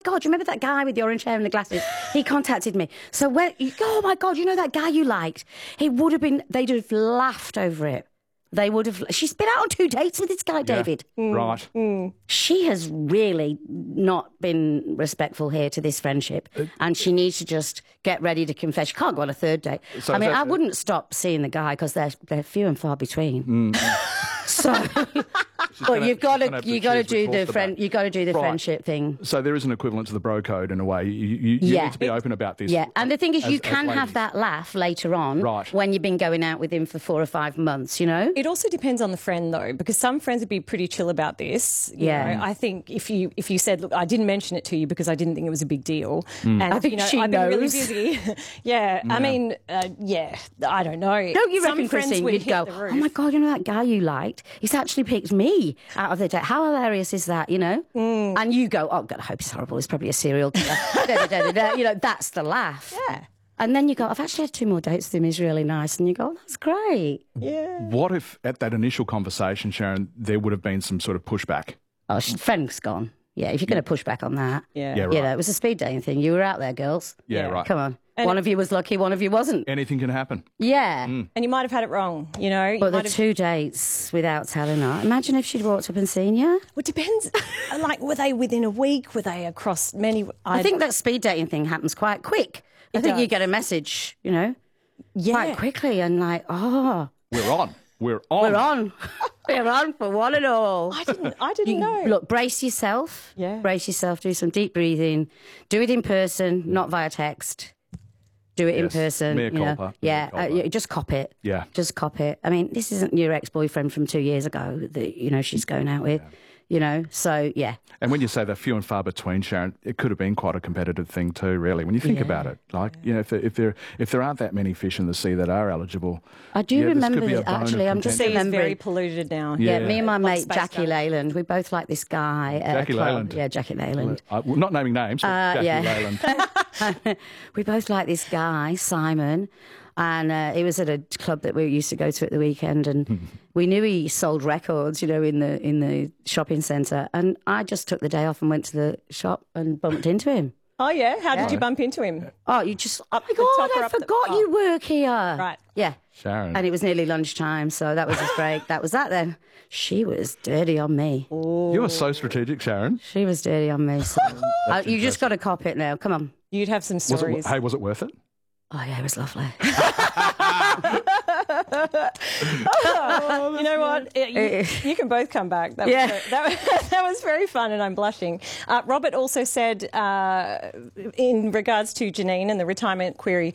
God, do you remember that guy with the orange hair and the glasses? He contacted me. So oh my God, you know that guy you liked? They'd have laughed over it. They would have. She's been out on 2 dates with this guy, David. Right. She has really not been respectful here to this friendship, and she needs to just get ready to confess. She can't go on a 3rd date. So I mean, I wouldn't stop seeing the guy because they're few and far between. So, but you've got to do the friendship thing. So there is an equivalent to the bro code in a way. You need to be open about this. Yeah, and the thing is, you can have that laugh later on when you've been going out with him for 4 or 5 months, you know? It also depends on the friend, though, because some friends would be pretty chill about this. You know, I think if you said, look, I didn't mention it to you because I didn't think it was a big deal. And, I think she I've knows. been really busy. I mean, I don't know. Don't you some reckon, friends Christine, would you'd hit go, the roof. oh my God, you know that guy you liked? He's actually picked me out of the date. How hilarious is that, you know? And you go, oh, God, I hope he's horrible. He's probably a serial killer. You know, that's the laugh. Yeah. And then you go, I've actually had 2 more dates with him. He's really nice. And you go, oh, that's great. Yeah. What if at that initial conversation, Sharon, there would have been some sort of pushback? Oh, friend's gone. Yeah, if you're going to push back on that. Yeah. Yeah, right. You know, it was a speed dating thing. You were out there, girls. Yeah, right. Come on. And one of you was lucky, one of you wasn't. Anything can happen. Yeah. And you might have had it wrong, you know. You But the might have- 2 dates without telling her. Imagine if she'd walked up and seen you. Well, it depends. Like, were they within a week? Were they across many? I think that speed dating thing happens quite quick. I think does. you get a message, you know, quite quickly and like, oh, We're on. we're on. We're on for one and all. I didn't know. Look, brace yourself. Yeah. Brace yourself. Do some deep breathing. Do it in person, not via text. Do it in Yes. person. Mea you know. culpa. Yeah, Mea culpa. just cop it. Yeah. Just cop it. I mean, this isn't your ex-boyfriend from 2 years ago that, you know, she's going out with, you know. So, yeah. And when you say they're few and far between, Sharon, it could have been quite a competitive thing too, really, when you think about it. Like, you know, if there aren't that many fish in the sea that are eligible. I do this remember could be a this, bone of actually. I'm just sea is remembering. very polluted now. Yeah, me and my Like mate Space Jackie Gum. Leyland, we both like this guy at Jackie a club. Leyland. Yeah, Jackie Leyland. Well, not naming names, but Jackie yeah. Leyland. We both like this guy, Simon, and he was at a club that we used to go to at the weekend, and we knew he sold records, you know, in the shopping centre. And I just took the day off and went to the shop and bumped into him. Oh, yeah? How did you bump into him? Oh, you just, oh my the top God, or I up the- forgot you work here. Right. Yeah. Sharon. And it was nearly lunchtime, so that was his break. That was that then. She was dirty on me. You are so strategic, Sharon. She was dirty on me. So. You just got to cop it now. Come on. You'd have some stories. Was it worth it? Oh, yeah, it was lovely. You know what? You can both come back. That was very fun, and I'm blushing. Robert also said, in regards to Janine and the retirement query,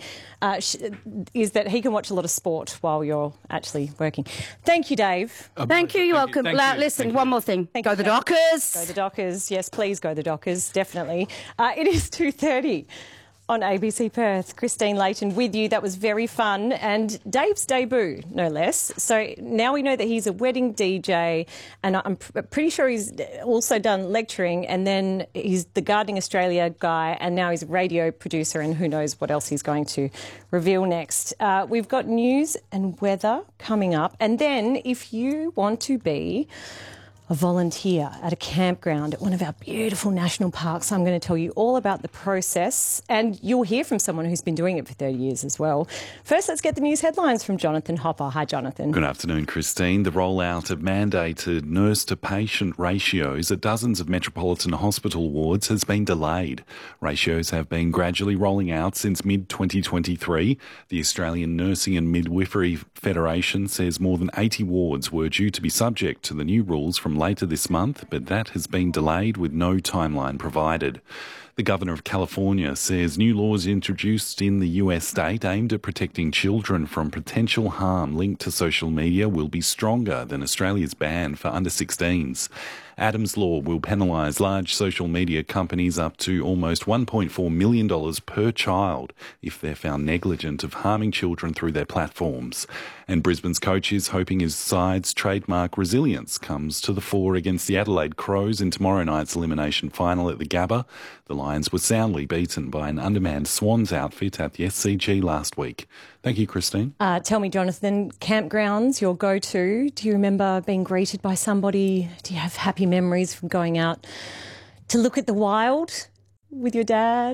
is that he can watch a lot of sport while you're actually working. Thank you, Dave. Thank you. You're welcome. Listen, one more thing. Go the Dockers. Go the Dockers. Yes, please go the Dockers. Definitely. It is 2:30. On ABC Perth, Christine Layton with you. That was very fun. And Dave's debut, no less. So now we know that he's a wedding DJ, and I'm pretty sure he's also done lecturing, and then he's the Gardening Australia guy, and now he's a radio producer, and who knows what else he's going to reveal next. We've got news and weather coming up. And then if you want to be a volunteer at a campground at one of our beautiful national parks, I'm going to tell you all about the process, and you'll hear from someone who's been doing it for 30 years as well. First, let's get the news headlines from Jonathan Hopper. Hi, Jonathan. Good afternoon, Christine. The rollout of mandated nurse-to-patient ratios at dozens of metropolitan hospital wards has been delayed. Ratios have been gradually rolling out since mid-2023. The Australian Nursing and Midwifery Federation says more than 80 wards were due to be subject to the new rules from later this month, but that has been delayed with no timeline provided. The Governor of California says new laws introduced in the US state aimed at protecting children from potential harm linked to social media will be stronger than Australia's ban for under-16s. Adams Law will penalise large social media companies up to almost $1.4 million per child if they're found negligent of harming children through their platforms. And Brisbane's coach is hoping his side's trademark resilience comes to the fore against the Adelaide Crows in tomorrow night's elimination final at the Gabba. The Lions were soundly beaten by an undermanned Swans outfit at the SCG last week. Thank you, Christine. Tell me, Jonathan, campgrounds, your go-to. Do you remember being greeted by somebody? Do you have happy memories from going out to look at the wild? with your dad?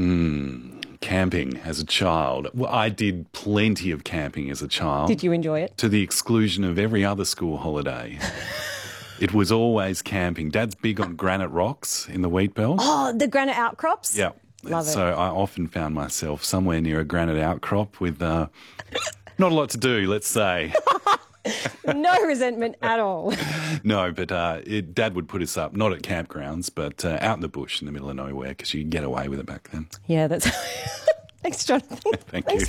Camping as a child. Well, I did plenty of camping as a child. Did you enjoy it? To the exclusion of every other school holiday. It was always camping. Dad's big on granite rocks in the wheat belt. Oh, the granite outcrops? Yeah. Love it. So I often found myself somewhere near a granite outcrop with not a lot to do, let's say. No resentment at all. No, but Dad would put us up, not at campgrounds, but out in the bush in the middle of nowhere because you could get away with it back then. Yeah, that's... Thanks, Jonathan. Thank you.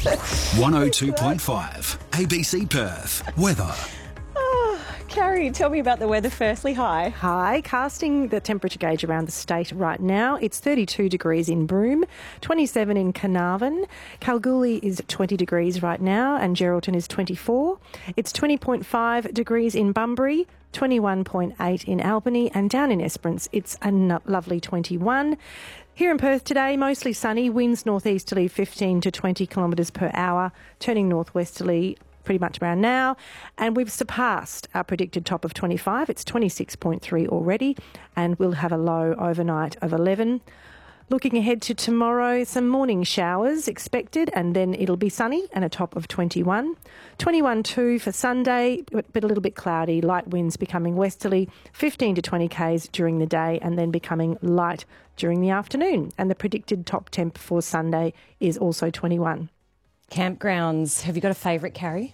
102.5 ABC Perth. Weather. Carrie, tell me about the weather firstly. Hi. Hi, casting the temperature gauge around the state right now. It's 32 degrees in Broome, 27 in Carnarvon. Kalgoorlie is 20 degrees right now and Geraldton is 24. It's 20.5 degrees in Bunbury, 21.8 in Albany, and down in Esperance it's a lovely 21. Here in Perth today, mostly sunny, winds northeasterly 15 to 20 kilometres per hour, turning northwesterly pretty much around now, and we've surpassed our predicted top of 25. It's 26.3 already, and we'll have a low overnight of 11. Looking ahead to tomorrow, some morning showers expected, and then it'll be sunny and a top of 21. 21.2 for Sunday, but a little bit cloudy, light winds becoming westerly, 15 to 20 k's during the day, and then becoming light during the afternoon. And the predicted top temp for Sunday is also 21. Campgrounds. Have you got a favourite, Carrie?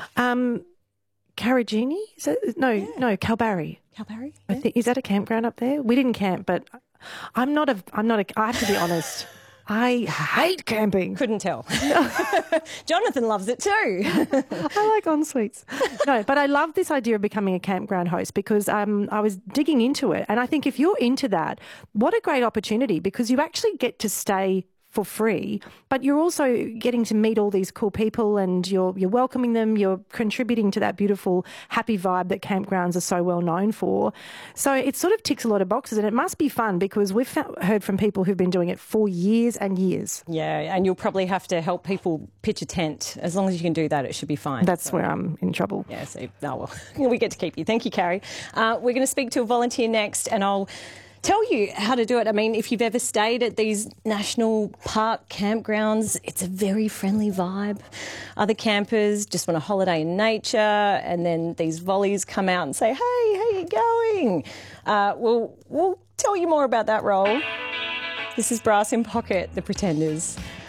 Carragini? No, Kalbarri. Kalbarri? I think, is that a campground up there? We didn't camp, but I have to be honest. I hate camping. Couldn't tell. Jonathan loves it too. I like en-suites. No, but I love this idea of becoming a campground host because I was digging into it, and I think if you're into that, what a great opportunity, because you actually get to stay for free, but you're also getting to meet all these cool people, and you're welcoming them, you're contributing to that beautiful, happy vibe that campgrounds are so well known for. So it sort of ticks a lot of boxes, and it must be fun because we've heard from people who've been doing it for years and years. Yeah, and you'll probably have to help people pitch a tent. As long as you can do that, it should be fine. That's where I'm in trouble. Yeah, we get to keep you. Thank you, Carrie. We're going to speak to a volunteer next, and I'll tell you how to do it. I mean, if you've ever stayed at these national park campgrounds, it's a very friendly vibe. Other campers just want a holiday in nature, and then these volleys come out and say, hey, how you going? We'll tell you more about that role. This is Brass in Pocket, The Pretenders.